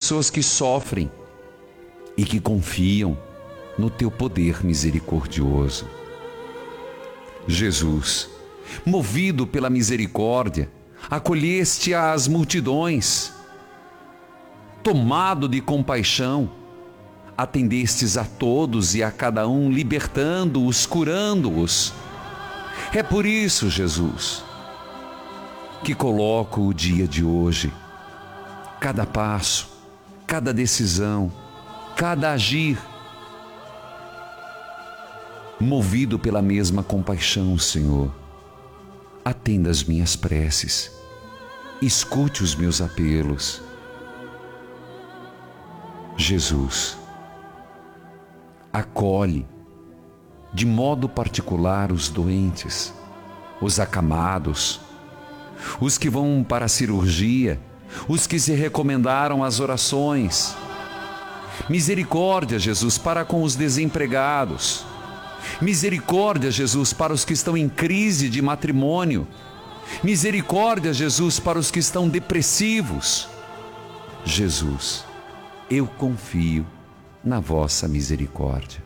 pessoas que sofrem e que confiam no teu poder misericordioso. Jesus, movido pela misericórdia, acolheste as multidões. Tomado de compaixão, atendestes a todos e a cada um, libertando-os, curando-os. É por isso, Jesus, que coloco o dia de hoje, cada passo, cada decisão, cada agir, movido pela mesma compaixão, Senhor. Atenda as minhas preces, escute os meus apelos. Jesus, acolhe de modo particular os doentes, os acamados, os que vão para a cirurgia, os que se recomendaram às orações. Misericórdia, Jesus, para com os desempregados. Misericórdia, Jesus, para os que estão em crise de matrimônio. Misericórdia, Jesus, para os que estão depressivos. Jesus, eu confio na vossa misericórdia.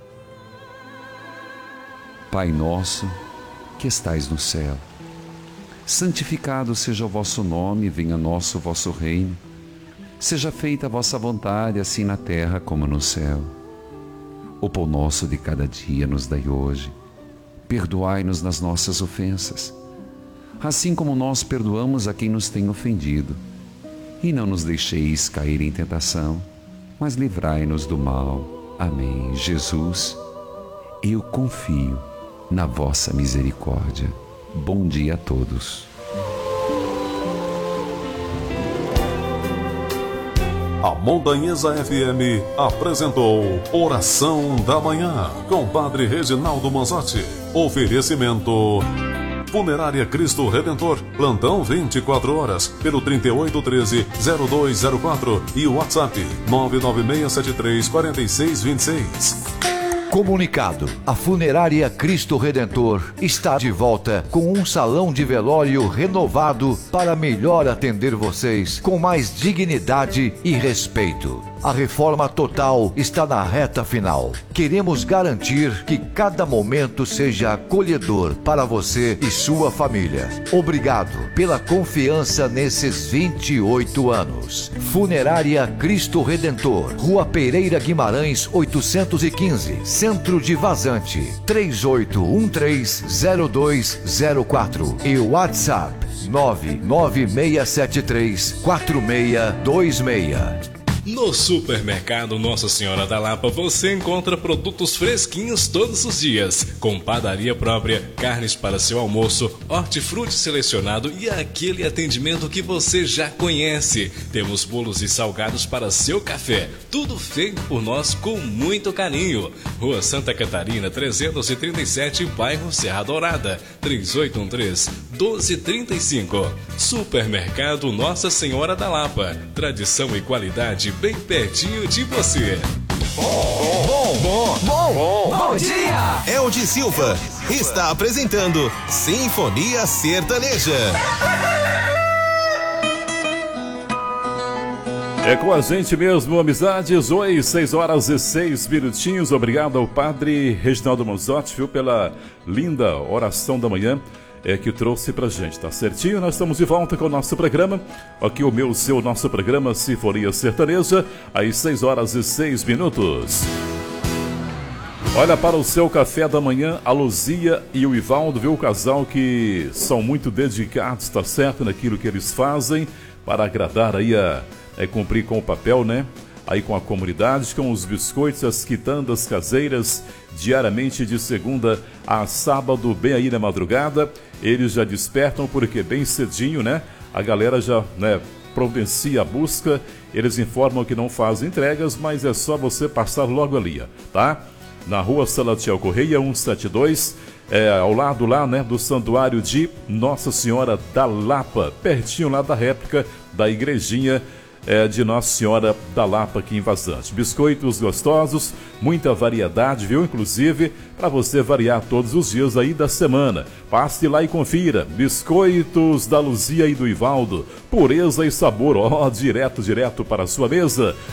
Pai nosso, que estais no céu, santificado seja o vosso nome, venha nosso vosso reino. Seja feita a vossa vontade, assim na terra como no céu. O pão nosso de cada dia nos dai hoje. Perdoai-nos nas nossas ofensas, assim como nós perdoamos a quem nos tem ofendido. E não nos deixeis cair em tentação, mas livrai-nos do mal. Amém. Jesus, eu confio na vossa misericórdia. Bom dia a todos. A Montanhesa FM apresentou Oração da Manhã com Padre Reginaldo Manzotti. Oferecimento Funerária Cristo Redentor, plantão 24 horas, pelo 3813-0204 e o WhatsApp 996734626. Comunicado: a Funerária Cristo Redentor está de volta com um salão de velório renovado para melhor atender vocês com mais dignidade e respeito. A reforma total está na reta final. Queremos garantir que cada momento seja acolhedor para você e sua família. Obrigado pela confiança nesses 28 anos. Funerária Cristo Redentor, Rua Pereira Guimarães, 815, Centro de Vazante, 3813-0204 e WhatsApp 99673-4626. No Supermercado Nossa Senhora da Lapa você encontra produtos fresquinhos todos os dias, com padaria própria, carnes para seu almoço, hortifruti selecionado e aquele atendimento que você já conhece. Temos bolos e salgados para seu café, tudo feito por nós com muito carinho. Rua Santa Catarina, 337, bairro Serra Dourada, 3813-1235. Supermercado Nossa Senhora da Lapa, tradição e qualidade bem pertinho de você. Bom dia! Eldi Silva está apresentando Sinfonia Sertaneja. É com a gente mesmo, amizades. Oi, 6 horas e 6 minutinhos. Obrigado ao Padre Reginaldo Manzotti, viu, pela linda oração da manhã que trouxe pra gente, tá certinho? Nós estamos de volta com o nosso programa, aqui o seu nosso programa Sinfonia Sertaneja, às 6 horas e 6 minutos. Olha, para o seu café da manhã, a Luzia e o Ivaldo, viu, o casal que são muito dedicados, tá certo, naquilo que eles fazem, para agradar aí cumprir com o papel, né? Aí com a comunidade, com os biscoitos, as quitandas caseiras, diariamente de segunda a sábado, bem aí na madrugada. Eles já despertam porque bem cedinho, né? A galera já, né, providencia a busca. Eles informam que não fazem entregas, mas é só você passar logo ali, tá? Na rua Salatiel Correia, 172, ao lado lá, né, do Santuário de Nossa Senhora da Lapa, pertinho lá da réplica da igrejinha de Nossa Senhora da Lapa aqui em Vazante. Biscoitos gostosos, muita variedade, viu? Inclusive, para você variar todos os dias aí da semana. Passe lá e confira. Biscoitos da Luzia e do Ivaldo. Pureza e sabor, direto para a sua mesa.